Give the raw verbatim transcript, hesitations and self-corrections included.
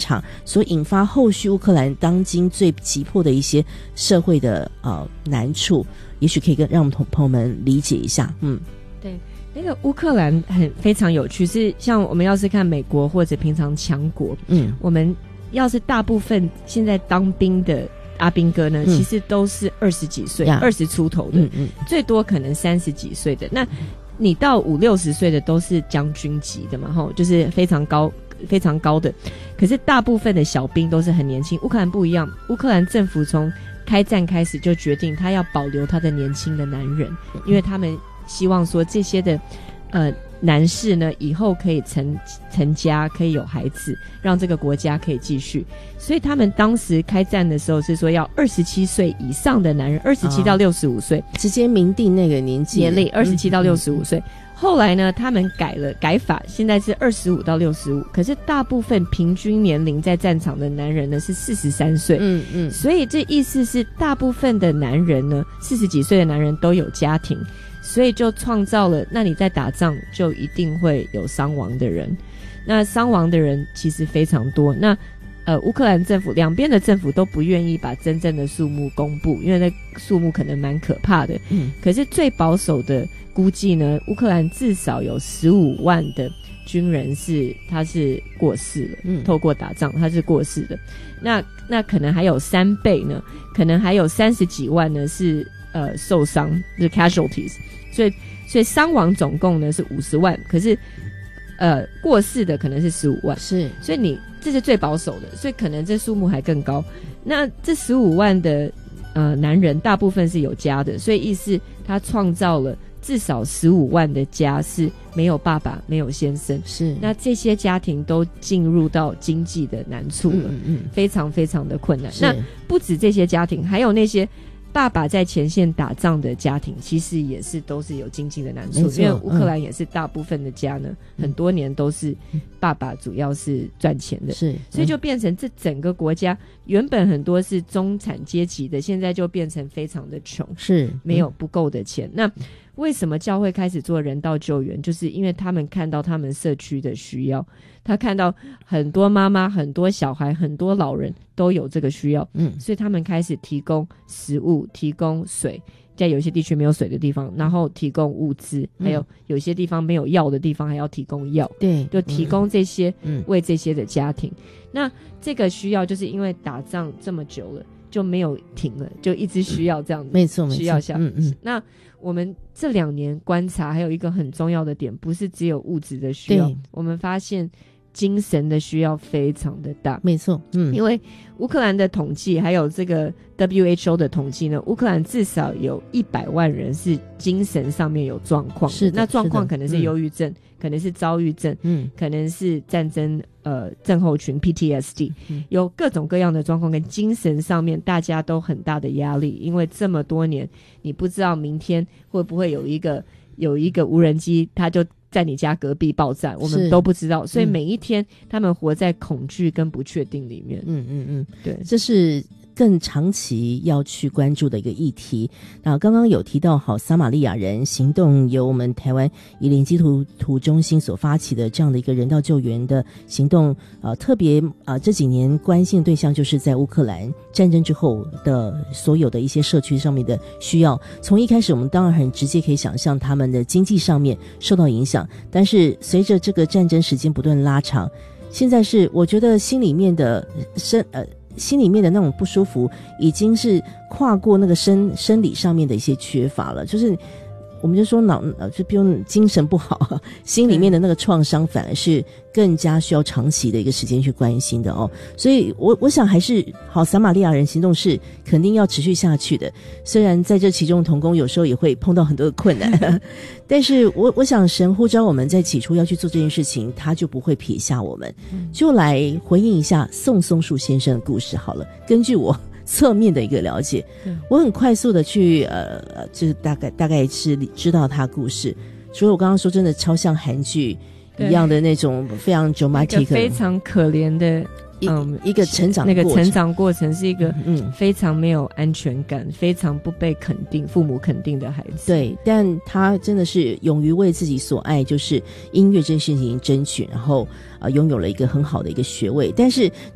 场所引发后续乌克兰当今最急迫的一些社会的呃难处，也许可以跟让我们同朋友们理解一下。嗯， 对，那个乌克兰很非常有趣，是像我们要是看美国或者平常强国，嗯，我们要是大部分现在当兵的阿兵哥呢，嗯、其实都是二十几岁、二十出头的，嗯嗯，最多可能三十几岁的。那你到五六十岁的都是将军级的嘛，吼，就是非常高、非常高的。可是大部分的小兵都是很年轻。乌克兰不一样，乌克兰政府从开战开始就决定，他要保留他的年轻的男人，因为他们希望说这些的呃男士呢以后可以成成家，可以有孩子，让这个国家可以继续。所以他们当时开战的时候是说要二十七岁以上的男人，二十七到六十五岁， 直接明定那个年纪年龄，二十七到六十五岁。后来呢，他们改了改法，现在是二十五到六十五。可是大部分平均年龄在战场的男人呢是四十三岁。嗯嗯，所以这意思是大部分的男人呢，四十几岁的男人都有家庭。所以就创造了，那你在打仗就一定会有伤亡的人，那伤亡的人其实非常多。那呃，乌克兰政府两边的政府都不愿意把真正的数目公布，因为那数目可能蛮可怕的。嗯，可是最保守的估计呢，乌克兰至少有十五万的军人是他是过世了，嗯，透过打仗他是过世的。那那可能还有三倍呢，可能还有三十几万呢是呃受伤，就是 casualties。所以，所以伤亡总共呢是五十万，可是，呃，过世的可能是十五万， 是， 所以你这是最保守的，所以可能这数目还更高。那这十五万的呃男人，大部分是有家的，所以意思他创造了至少十五万的家是没有爸爸、没有先生， 是。 那这些家庭都进入到经济的难处了，嗯嗯，非常非常的困难。那不止这些家庭，还有那些爸爸在前线打仗的家庭，其实也是都是有经济的难处，因为乌克兰也是大部分的家呢，嗯、很多年都是爸爸主要是赚钱的， 是， 所以就变成这整个国家原本很多是中产阶级的，现在就变成非常的穷， 是没有不够的钱。嗯、那为什么教会开始做人道救援？就是因为他们看到他们社区的需要，他看到很多妈妈、很多小孩、很多老人都有这个需要，嗯，所以他们开始提供食物、提供水，在有些地区没有水的地方，然后提供物资，嗯、还有有些地方没有药的地方还要提供药， 对， 就提供这些，嗯，为这些的家庭。那这个需要就是因为打仗这么久了，就没有停了，就一直需要这样子， 嗯、没错，没错， 需要下。 嗯嗯。 那我们这两年观察，还有一个很重要的点，不是只有物质的需要，我们发现精神的需要非常的大。 没错，嗯， 因为乌克兰的统计，还有这个 W H O 的统计呢，乌克兰至少有一百万人是精神上面有状况， 是的， 那状况可能是忧郁症，嗯、可能是躁郁症，嗯，可能是战争呃症候群 P T S D，嗯、有各种各样的状况，跟精神上面大家都很大的压力，因为这么多年，你不知道明天会不会有一个有一个无人机，它就在你家隔壁爆炸，我们都不知道，所以每一天他们活在恐惧跟不确定里面。 嗯嗯嗯， 对， 这是更长期要去关注的一个议题。那刚刚有提到好撒玛利亚人行动，由我们台湾以林基督徒中心所发起的这样的一个人道救援的行动，呃，特别啊、呃、这几年关心的对象就是在乌克兰战争之后的所有的一些社区上面的需要。从一开始我们当然很直接可以想象他们的经济上面受到影响，但是随着这个战争时间不断拉长，现在是我觉得心里面的生呃心里面的那种不舒服已经是跨过那个生生理上面的一些缺乏了，就是我们就说脑呃就不用精神不好，心里面的那个创伤反而是更加需要长期的一个时间去关心的哦。所以我我想还是好撒玛利亚人行动是肯定要持续下去的，虽然在这其中同工有时候也会碰到很多的困难但是我我想神呼召我们在起初要去做这件事情，他就不会撇下我们。就来回应一下宋松树先生的故事好了，根据我侧面的一个了解，我很快速的去呃，就是大概大概是知道他故事。除了我刚刚说真的超像韩剧一样的那种非常 dramatic， 非常可怜的嗯一个成长那个成长过程是一个嗯非常没有安全感、嗯、非常不被肯定父母肯定的孩子。 对，但他真的是勇于为自己所爱就是音乐这件事情争取，然后呃拥有了一个很好的一个学位。但是